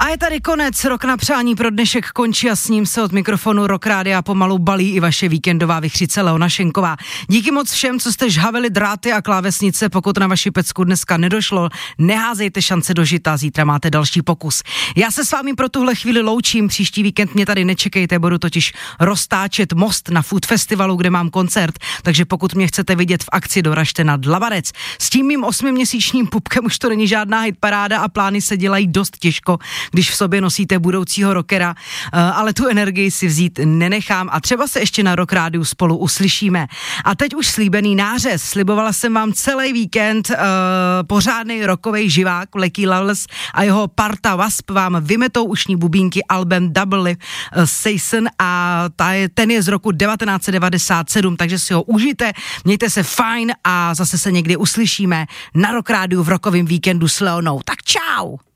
A je tady konec, rok na přání pro dnešek končí a s ním se od mikrofonu Rock Rádia pomalu balí i vaše víkendová vichřice Leona Schenková. Díky moc všem, co jste žhavili dráty a klávesnice, pokud na vaši pecku dneska nedošlo, neházejte šance do žita, zítra máte další pokus. Já se s vámi pro tuhle chvíli loučím, příští víkend mě tady nečekejte, budu totiž roztáčet Most na Food Festivalu, kde mám koncert, takže pokud mě chcete vidět v akci, doražte na Dlabarec. S tím mým 8měsíčním pupkem už to není žádná hitparáda a plány se dělají dost těžko, když v sobě nosíte budoucího rockera, ale tu energii si vzít nenechám a třeba se ještě na Rock Rádiu spolu uslyšíme. A teď už slíbený nářez. Slibovala jsem vám celý víkend pořádnej rockovej živák, Lecky Lawless a jeho parta Wasp vám vymetou ušní bubínky album Double Season a ten je z roku 1997, takže si ho užijte, mějte se fajn a zase se někdy uslyšíme na Rock Rádiu v rockovém víkendu s Leonou. Tak čau!